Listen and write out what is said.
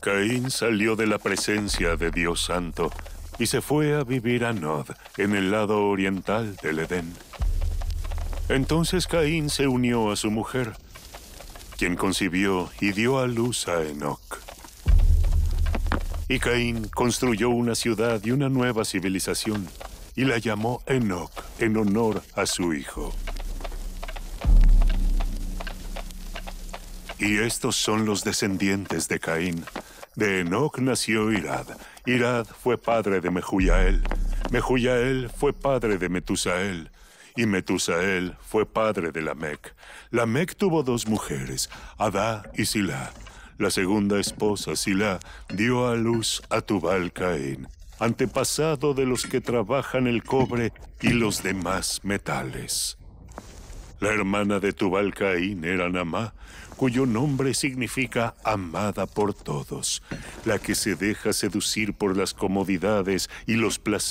Caín salió de la presencia de Dios Santo y se fue a vivir a Nod, en el lado oriental del Edén. Entonces Caín se unió a su mujer, quien concibió y dio a luz a Enoc. Y Caín construyó una ciudad y una nueva civilización, y la llamó Enoc en honor a su hijo. Y estos son los descendientes de Caín. De Enoc nació Irad. Irad fue padre de Mehujael. Mehujael fue padre de Metusael. Y Metusael fue padre de Lamec. Lamec tuvo dos mujeres, Adá y Silá. La segunda esposa, Silá, dio a luz a Tubal-Caín, antepasado de los que trabajan el cobre y los demás metales. La hermana de Tubal-Caín era Naamá, cuyo nombre significa amada por todos, la que se deja seducir por las comodidades y los placeres